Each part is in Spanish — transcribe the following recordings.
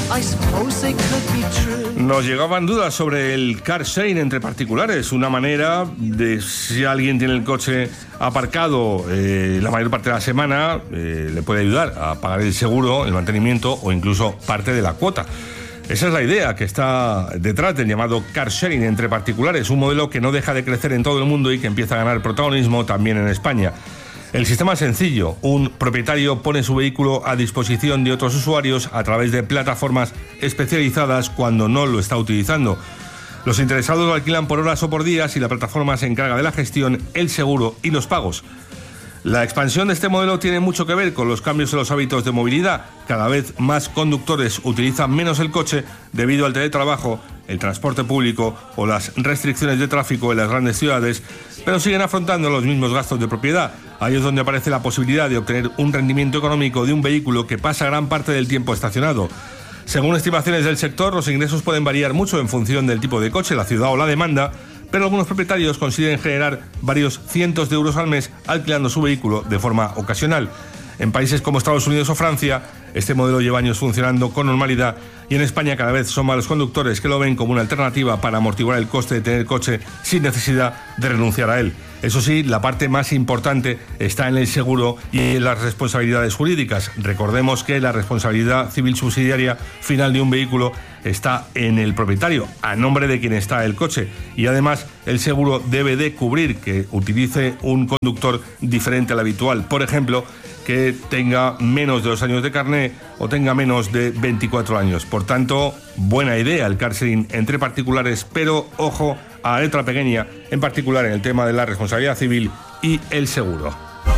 Nos llegaban dudas sobre el car sharing entre particulares, una manera de, si alguien tiene el coche aparcado la mayor parte de la semana, le puede ayudar a pagar el seguro, el mantenimiento o incluso parte de la cuota. Esa es la idea que está detrás del llamado car sharing entre particulares, un modelo que no deja de crecer en todo el mundo y que empieza a ganar protagonismo también en España. El sistema es sencillo. Un propietario pone su vehículo a disposición de otros usuarios a través de plataformas especializadas cuando no lo está utilizando. Los interesados lo alquilan por horas o por días y la plataforma se encarga de la gestión, el seguro y los pagos. La expansión de este modelo tiene mucho que ver con los cambios en los hábitos de movilidad. Cada vez más conductores utilizan menos el coche debido al teletrabajo, el transporte público o las restricciones de tráfico en las grandes ciudades, pero siguen afrontando los mismos gastos de propiedad. Ahí es donde aparece la posibilidad de obtener un rendimiento económico de un vehículo que pasa gran parte del tiempo estacionado. Según estimaciones del sector, los ingresos pueden variar mucho en función del tipo de coche, la ciudad o la demanda, pero algunos propietarios consiguen generar varios cientos de euros al mes alquilando su vehículo de forma ocasional. En países como Estados Unidos o Francia, este modelo lleva años funcionando con normalidad y en España cada vez son más los conductores que lo ven como una alternativa para amortiguar el coste de tener coche sin necesidad de renunciar a él. Eso sí, la parte más importante está en el seguro y en las responsabilidades jurídicas. Recordemos que la responsabilidad civil subsidiaria final de un vehículo está en el propietario, a nombre de quien está el coche. Y además, el seguro debe de cubrir que utilice un conductor diferente al habitual. Por ejemplo, que tenga menos de 2 años de carné o tenga menos de 24 años. Por tanto, buena idea el car sharing entre particulares, pero ojo a la letra pequeña, en particular en el tema de la responsabilidad civil y el seguro.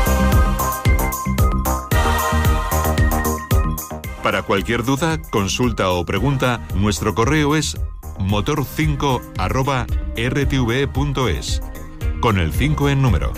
Para cualquier duda, consulta o pregunta, nuestro correo es motor5@rtve.es, con el 5 en número.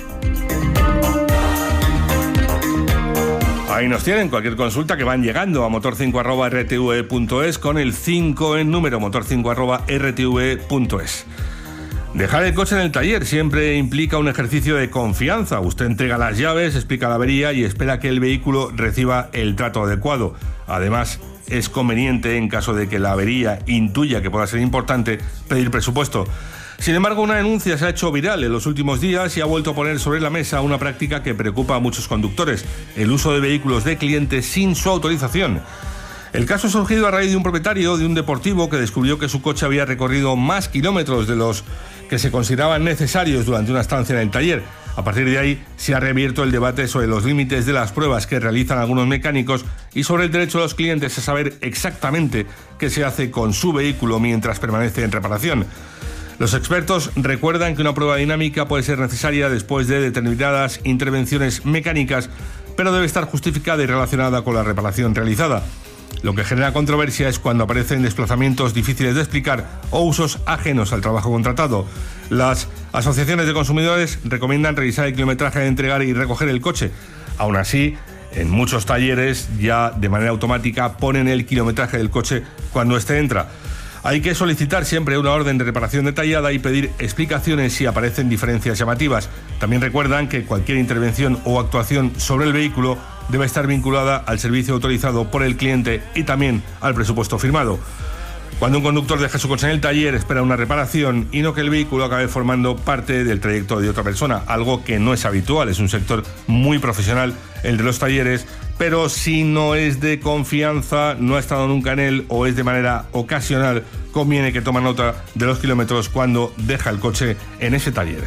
Ahí nos tienen cualquier consulta que van llegando a motor5@rtve.es con el 5 en número, motor5@rtve.es. Dejar el coche en el taller siempre implica un ejercicio de confianza. Usted entrega las llaves, explica la avería y espera que el vehículo reciba el trato adecuado. Además, es conveniente, en caso de que la avería intuya que pueda ser importante, pedir presupuesto. Sin embargo, una denuncia se ha hecho viral en los últimos días y ha vuelto a poner sobre la mesa una práctica que preocupa a muchos conductores: el uso de vehículos de clientes sin su autorización. El caso ha surgido a raíz de un propietario de un deportivo que descubrió que su coche había recorrido más kilómetros de los que se consideraban necesarios durante una estancia en el taller. A partir de ahí se ha reabierto el debate sobre los límites de las pruebas que realizan algunos mecánicos y sobre el derecho de los clientes a saber exactamente qué se hace con su vehículo mientras permanece en reparación. Los expertos recuerdan que una prueba dinámica puede ser necesaria después de determinadas intervenciones mecánicas, pero debe estar justificada y relacionada con la reparación realizada. Lo que genera controversia es cuando aparecen desplazamientos difíciles de explicar o usos ajenos al trabajo contratado. Las asociaciones de consumidores recomiendan revisar el kilometraje de entregar y recoger el coche. Aún así, en muchos talleres ya de manera automática ponen el kilometraje del coche cuando éste entra. Hay que solicitar siempre una orden de reparación detallada y pedir explicaciones si aparecen diferencias llamativas. También recuerdan que cualquier intervención o actuación sobre el vehículo debe estar vinculada al servicio autorizado por el cliente y también al presupuesto firmado. Cuando un conductor deja su coche en el taller, espera una reparación y no que el vehículo acabe formando parte del trayecto de otra persona, algo que no es habitual. Es un sector muy profesional el de los talleres, pero si no es de confianza, no ha estado nunca en él o es de manera ocasional, conviene que tome nota de los kilómetros cuando deja el coche en ese taller.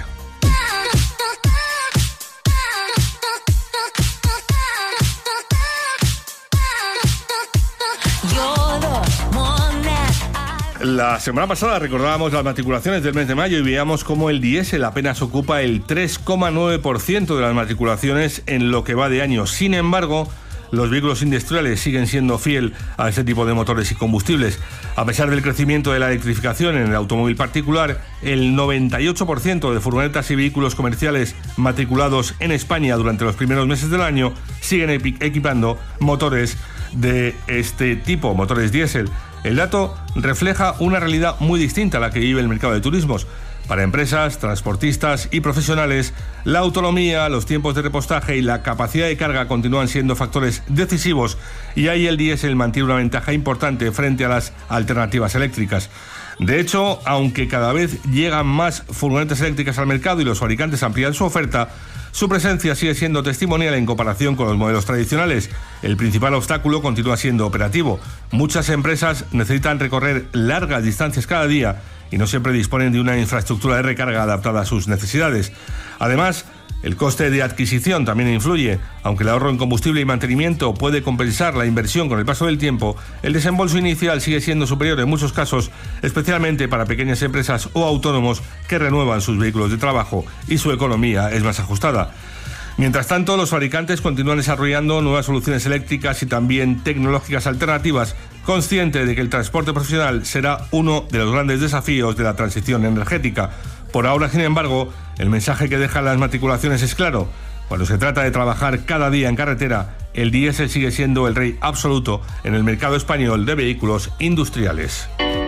La semana pasada recordábamos las matriculaciones del mes de mayo y veíamos cómo el diésel apenas ocupa el 3,9% de las matriculaciones en lo que va de año. Sin embargo, los vehículos industriales siguen siendo fiel a este tipo de motores y combustibles. A pesar del crecimiento de la electrificación en el automóvil particular, el 98% de furgonetas y vehículos comerciales matriculados en España durante los primeros meses del año siguen equipando motores de este tipo, motores diésel. El dato refleja una realidad muy distinta a la que vive el mercado de turismos. Para empresas, transportistas y profesionales, la autonomía, los tiempos de repostaje y la capacidad de carga continúan siendo factores decisivos, y ahí el diésel mantiene una ventaja importante frente a las alternativas eléctricas. De hecho, aunque cada vez llegan más furgonetas eléctricas al mercado y los fabricantes amplían su oferta, su presencia sigue siendo testimonial en comparación con los modelos tradicionales. El principal obstáculo continúa siendo operativo. Muchas empresas necesitan recorrer largas distancias cada día y no siempre disponen de una infraestructura de recarga adaptada a sus necesidades. Además, el coste de adquisición también influye. Aunque el ahorro en combustible y mantenimiento puede compensar la inversión con el paso del tiempo, el desembolso inicial sigue siendo superior en muchos casos, especialmente para pequeñas empresas o autónomos que renuevan sus vehículos de trabajo y su economía es más ajustada. Mientras tanto, los fabricantes continúan desarrollando nuevas soluciones eléctricas y también tecnológicas alternativas, consciente de que el transporte profesional será uno de los grandes desafíos de la transición energética. Por ahora, sin embargo, el mensaje que dejan las matriculaciones es claro. Cuando se trata de trabajar cada día en carretera, el diésel sigue siendo el rey absoluto en el mercado español de vehículos industriales.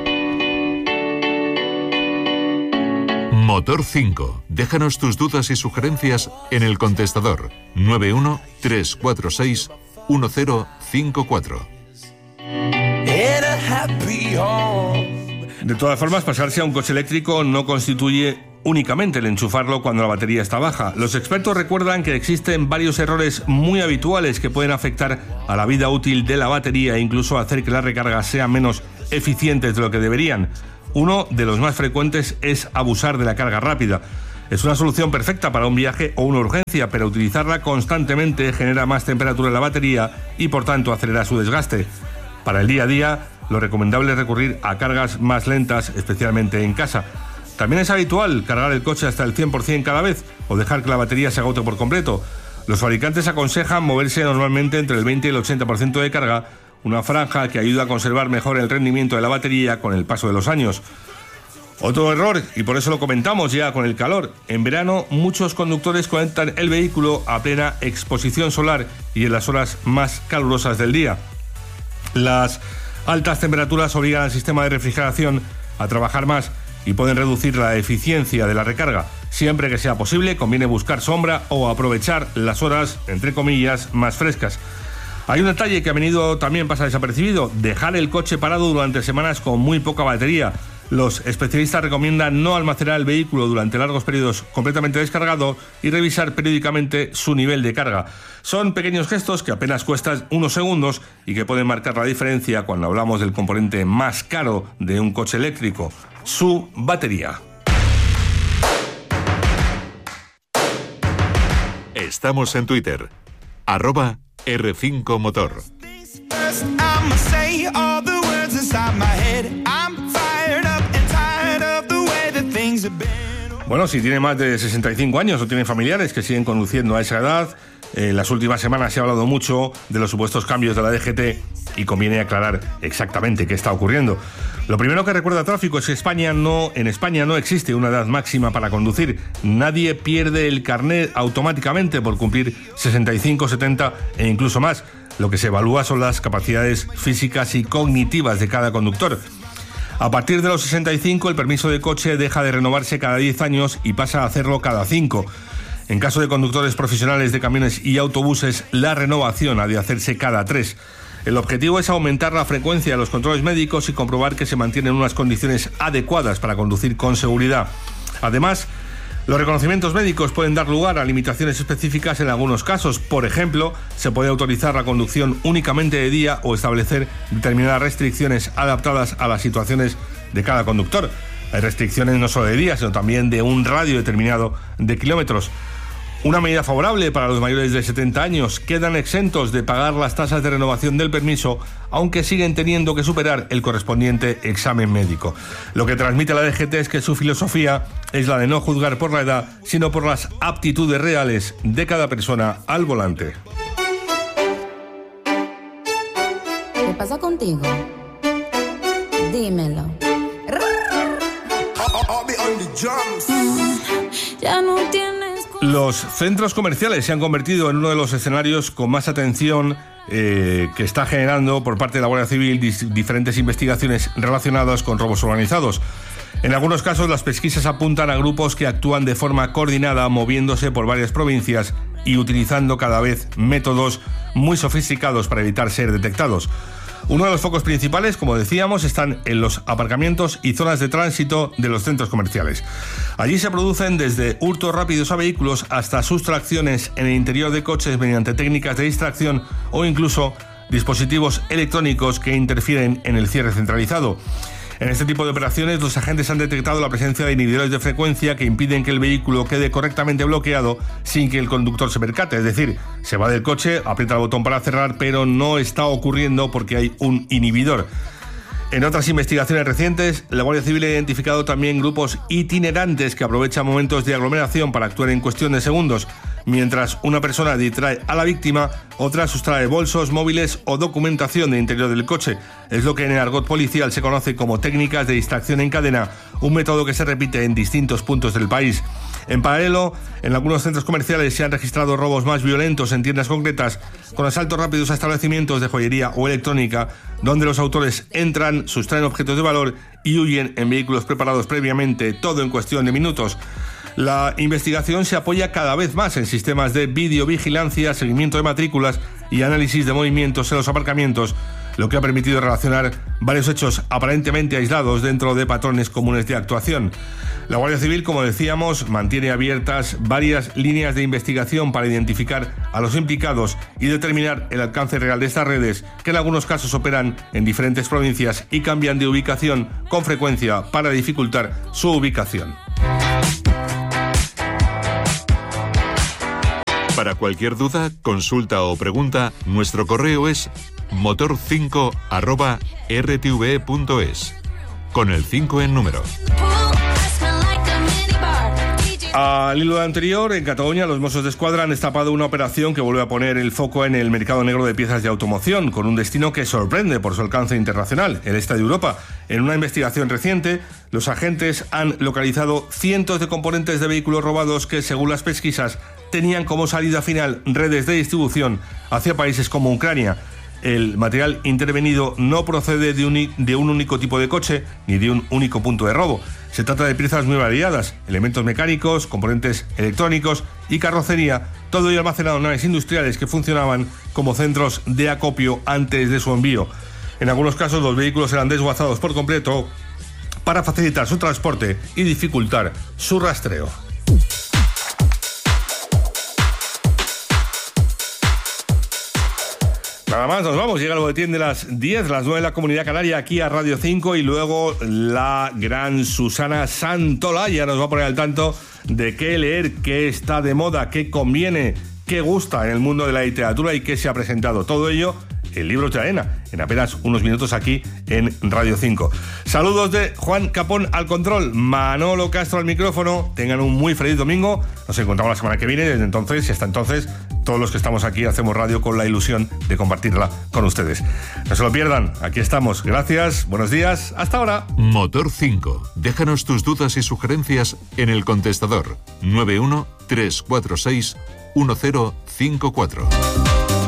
Motor 5. Déjanos tus dudas y sugerencias en el contestador 91 346 1054. De todas formas, pasarse a un coche eléctrico no constituye únicamente el enchufarlo cuando la batería está baja. Los expertos recuerdan que existen varios errores muy habituales que pueden afectar a la vida útil de la batería e incluso hacer que las recargas sean menos eficientes de lo que deberían. Uno de los más frecuentes es abusar de la carga rápida. Es una solución perfecta para un viaje o una urgencia, pero utilizarla constantemente genera más temperatura en la batería y por tanto acelera su desgaste. Para el día a día, lo recomendable es recurrir a cargas más lentas, especialmente en casa. También es habitual cargar el coche hasta el 100% cada vez o dejar que la batería se agote por completo. Los fabricantes aconsejan moverse normalmente entre el 20 y el 80% de carga, una franja que ayuda a conservar mejor el rendimiento de la batería con el paso de los años. Otro error, y por eso lo comentamos ya con el calor: en verano muchos conductores conectan el vehículo a plena exposición solar y en las horas más calurosas del día. Las altas temperaturas obligan al sistema de refrigeración a trabajar más y pueden reducir la eficiencia de la recarga. Siempre que sea posible, conviene buscar sombra o aprovechar las horas, entre comillas, más frescas. Hay un detalle que a menudo también pasa desapercibido: dejar el coche parado durante semanas con muy poca batería. Los especialistas recomiendan no almacenar el vehículo durante largos periodos completamente descargado y revisar periódicamente su nivel de carga. Son pequeños gestos que apenas cuestan unos segundos y que pueden marcar la diferencia cuando hablamos del componente más caro de un coche eléctrico: su batería. Estamos en Twitter, @R5Motor. Bueno, si tiene más de 65 años o tiene familiares que siguen conduciendo a esa edad, en las últimas semanas se ha hablado mucho de los supuestos cambios de la DGT y conviene aclarar exactamente qué está ocurriendo. Lo primero que recuerda Tráfico es que en España no existe una edad máxima para conducir. Nadie pierde el carnet automáticamente por cumplir 65, 70 e incluso más. Lo que se evalúa son las capacidades físicas y cognitivas de cada conductor. A partir de los 65, el permiso de coche deja de renovarse cada 10 años y pasa a hacerlo cada 5. En caso de conductores profesionales de camiones y autobuses, la renovación ha de hacerse cada 3. El objetivo es aumentar la frecuencia de los controles médicos y comprobar que se mantienen unas condiciones adecuadas para conducir con seguridad. Además, los reconocimientos médicos pueden dar lugar a limitaciones específicas en algunos casos. Por ejemplo, se puede autorizar la conducción únicamente de día o establecer determinadas restricciones adaptadas a las situaciones de cada conductor. Hay restricciones no solo de día, sino también de un radio determinado de kilómetros. Una medida favorable para los mayores de 70 años: quedan exentos de pagar las tasas de renovación del permiso, aunque siguen teniendo que superar el correspondiente examen médico. Lo que transmite la DGT es que su filosofía es la de no juzgar por la edad, sino por las aptitudes reales de cada persona al volante. ¿Qué pasa contigo? Dímelo. Ya no tienes... Los centros comerciales se han convertido en uno de los escenarios con más atención que está generando por parte de la Guardia Civil diferentes investigaciones relacionadas con robos organizados. En algunos casos, las pesquisas apuntan a grupos que actúan de forma coordinada, moviéndose por varias provincias y utilizando cada vez métodos muy sofisticados para evitar ser detectados. Uno de los focos principales, como decíamos, están en los aparcamientos y zonas de tránsito de los centros comerciales. Allí se producen desde hurtos rápidos a vehículos hasta sustracciones en el interior de coches mediante técnicas de distracción o incluso dispositivos electrónicos que interfieren en el cierre centralizado. En este tipo de operaciones, los agentes han detectado la presencia de inhibidores de frecuencia que impiden que el vehículo quede correctamente bloqueado sin que el conductor se percate. Es decir, se va del coche, aprieta el botón para cerrar, pero no está ocurriendo porque hay un inhibidor. En otras investigaciones recientes, la Guardia Civil ha identificado también grupos itinerantes que aprovechan momentos de aglomeración para actuar en cuestión de segundos. Mientras una persona distrae a la víctima, otra sustrae bolsos, móviles o documentación del interior del coche. Es lo que en el argot policial se conoce como técnicas de distracción en cadena, un método que se repite en distintos puntos del país. En paralelo, en algunos centros comerciales se han registrado robos más violentos en tiendas concretas, con asaltos rápidos a establecimientos de joyería o electrónica, donde los autores entran, sustraen objetos de valor y huyen en vehículos preparados previamente, todo en cuestión de minutos. La investigación se apoya cada vez más en sistemas de videovigilancia, seguimiento de matrículas y análisis de movimientos en los aparcamientos, lo que ha permitido relacionar varios hechos aparentemente aislados dentro de patrones comunes de actuación. La Guardia Civil, como decíamos, mantiene abiertas varias líneas de investigación para identificar a los implicados y determinar el alcance real de estas redes, que en algunos casos operan en diferentes provincias y cambian de ubicación con frecuencia para dificultar su ubicación. Para cualquier duda, consulta o pregunta, nuestro correo es motor5@rtve.es, con el 5 en número. Al hilo anterior, en Cataluña, los Mossos d'Esquadra han destapado una operación que vuelve a poner el foco en el mercado negro de piezas de automoción, con un destino que sorprende por su alcance internacional, el este de Europa. En una investigación reciente, los agentes han localizado cientos de componentes de vehículos robados que, según las pesquisas, tenían como salida final redes de distribución hacia países como Ucrania. El material intervenido no procede de un único tipo de coche ni de un único punto de robo. Se trata de piezas muy variadas, elementos mecánicos, componentes electrónicos y carrocería, todo ello almacenado en naves industriales que funcionaban como centros de acopio antes de su envío. En algunos casos, los vehículos eran desguazados por completo para facilitar su transporte y dificultar su rastreo. Nada más, nos vamos. Llega el boletín de las 10, las 9 de la Comunidad Canaria, aquí a Radio 5, y luego la gran Susana Santolaya nos va a poner al tanto de qué leer, qué está de moda, qué conviene, qué gusta en el mundo de la literatura y qué se ha presentado. Todo ello en Libros de Arena, en apenas unos minutos aquí en Radio 5. Saludos de Juan Capón al control, Manolo Castro al micrófono. Tengan un muy feliz domingo. Nos encontramos la semana que viene. Desde entonces y hasta entonces, todos los que estamos aquí hacemos radio con la ilusión de compartirla con ustedes. No se lo pierdan, aquí estamos. Gracias, buenos días, hasta ahora. Motor 5. Déjanos tus dudas y sugerencias en el contestador 91 346 1054.